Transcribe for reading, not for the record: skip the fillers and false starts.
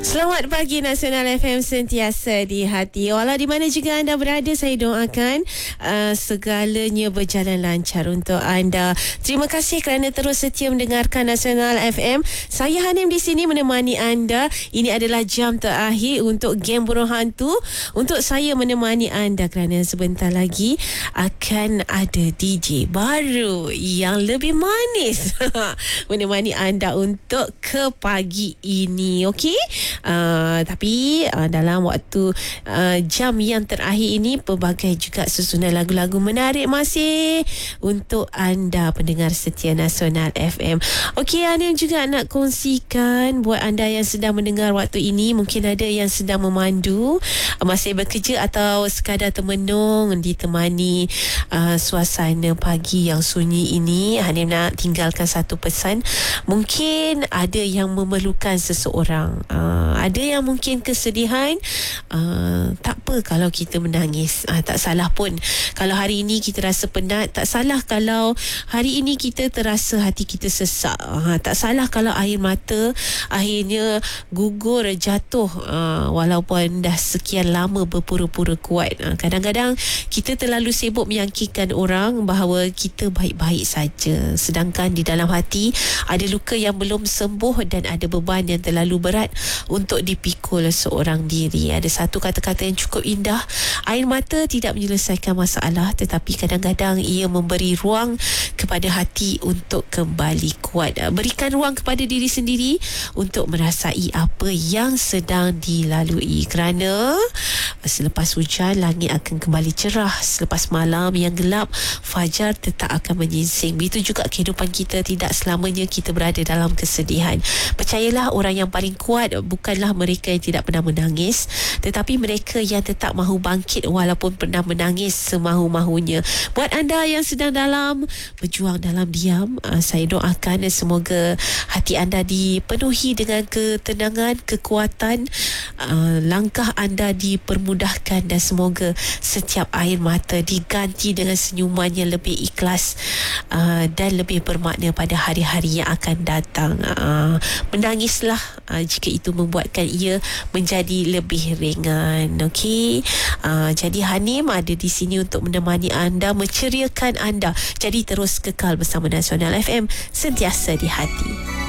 Selamat pagi Nasional FM sentiasa di hati. Walau di mana juga anda berada, saya doakan segalanya berjalan lancar untuk anda. Terima kasih kerana terus setia mendengarkan Nasional FM. Saya Hanim di sini menemani anda. Ini adalah jam terakhir untuk game burung hantu. Untuk saya menemani anda kerana sebentar lagi akan ada DJ baru yang lebih manis menemani anda untuk ke pagi ini. Okey? Tapi dalam waktu jam yang terakhir ini, pelbagai juga susunan lagu-lagu menarik masih untuk anda pendengar setia Nasional FM. Okey, Hanim juga nak kongsikan buat anda yang sedang mendengar waktu ini, mungkin ada yang sedang memandu, masih bekerja atau sekadar termenung ditemani suasana pagi yang sunyi ini. Hanim nak tinggalkan satu pesan. Mungkin ada yang memerlukan seseorang, ada yang mungkin kesedihan. Tak apa kalau kita menangis, tak salah pun kalau hari ini kita rasa penat. Tak salah kalau hari ini kita terasa hati kita sesak. Tak salah kalau air mata akhirnya gugur, jatuh, walaupun dah sekian lama berpura-pura kuat. Kadang-kadang kita terlalu sibuk meyakinkan orang bahawa kita baik-baik saja, sedangkan di dalam hati ada luka yang belum sembuh dan ada beban yang terlalu berat untuk dipikul seorang diri. Ada satu kata-kata yang cukup indah: air mata tidak menyelesaikan masalah, tetapi kadang-kadang ia memberi ruang kepada hati untuk kembali kuat. Berikan ruang kepada diri sendiri untuk merasai apa yang sedang dilalui, kerana selepas hujan langit akan kembali cerah, selepas malam yang gelap fajar tetap akan menyingsing. Begitu juga kehidupan kita, tidak selamanya kita berada dalam kesedihan. Percayalah, orang yang paling kuat bukanlah mereka yang tidak pernah menangis, tetapi mereka yang tetap mahu bangkit walaupun pernah menangis semahu-mahunya. Buat anda yang sedang berjuang dalam diam, saya doakan semoga hati anda dipenuhi dengan ketenangan, kekuatan, langkah anda dipermudahkan, dan semoga setiap air mata diganti dengan senyuman yang lebih ikhlas dan lebih bermakna pada hari-hari yang akan datang. Menangislah jika itu membuatkan ia menjadi lebih ringan. Okey, jadi Hanim ada di sini untuk menemani anda, menceriakan anda. Jadi terus kekal bersama Nasional FM, sentiasa di hati.